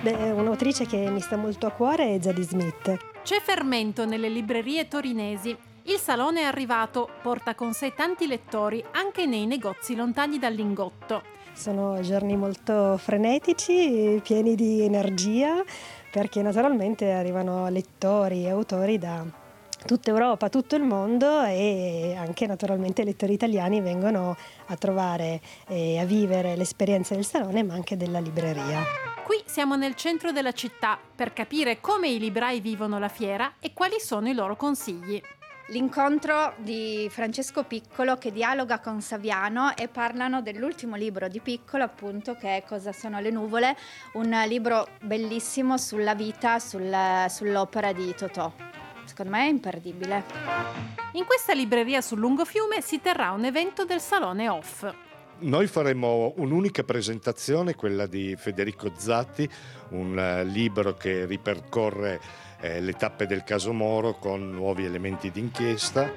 Un'autrice che mi sta molto a cuore è Zadie Smith. C'è fermento nelle librerie torinesi. Il salone è arrivato, porta con sé tanti lettori anche nei negozi lontani dal Lingotto. Sono giorni molto frenetici, pieni di energia, perché naturalmente arrivano lettori e autori da tutta Europa, tutto il mondo, e anche naturalmente lettori italiani vengono a trovare e a vivere l'esperienza del salone, ma anche della libreria. Qui siamo nel centro della città per capire come i librai vivono la fiera e quali sono i loro consigli. L'incontro di Francesco Piccolo che dialoga con Saviano e parlano dell'ultimo libro di Piccolo, appunto, che è Cosa sono le nuvole, un libro bellissimo sulla vita, sull'opera di Totò. Secondo me è imperdibile. In questa libreria sul lungofiume si terrà un evento del Salone Off. Noi faremo un'unica presentazione, quella di Federico Zatti, un libro che ripercorre le tappe del caso Moro con nuovi elementi d'inchiesta.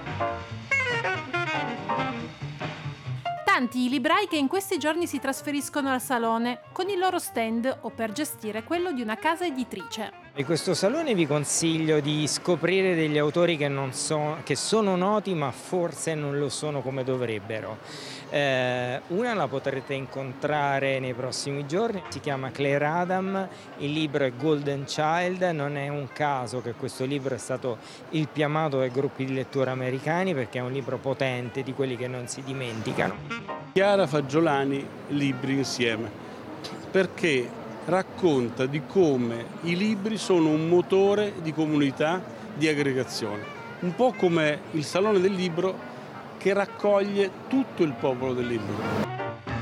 Tanti i librai che in questi giorni si trasferiscono al salone con il loro stand o per gestire quello di una casa editrice. In questo salone vi consiglio di scoprire degli autori che sono noti ma forse non lo sono come dovrebbero. Una la potrete incontrare nei prossimi giorni, si chiama Claire Adam, il libro è Golden Child, non è un caso che questo libro è stato il più amato dai gruppi di lettura americani perché è un libro potente, di quelli che non si dimenticano. Chiara Fagiolani, Libri insieme, perché racconta di come i libri sono un motore di comunità, di aggregazione, un po' come il Salone del Libro che raccoglie tutto il popolo del libro.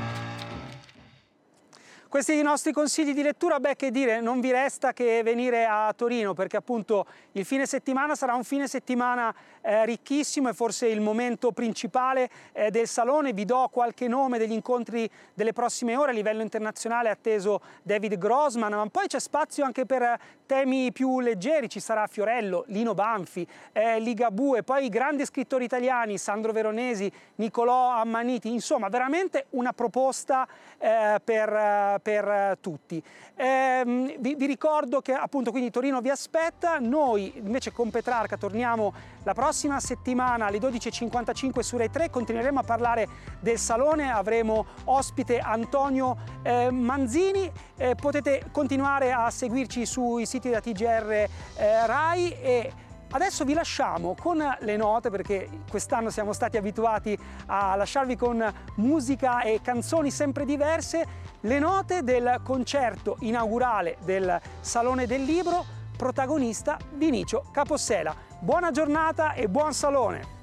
Questi i nostri consigli di lettura, che dire, non vi resta che venire a Torino perché appunto il fine settimana sarà un fine settimana ricchissimo e forse il momento principale del salone. Vi do qualche nome degli incontri delle prossime ore. A livello internazionale è atteso David Grossman, ma poi c'è spazio anche per temi più leggeri, ci sarà Fiorello, Lino Banfi, Ligabue, poi grandi scrittori italiani, Sandro Veronesi, Nicolò Ammaniti, insomma veramente una proposta per tutti. Vi ricordo che appunto quindi Torino vi aspetta, noi invece con Petrarca torniamo la prossima settimana alle 12:55 su Rai 3, continueremo a parlare del salone, avremo ospite Antonio Manzini, potete continuare a seguirci sui siti della TGR Rai e adesso vi lasciamo con le note perché quest'anno siamo stati abituati a lasciarvi con musica e canzoni sempre diverse, le note del concerto inaugurale del Salone del Libro, protagonista Vinicio Capossela. Buona giornata e buon salone!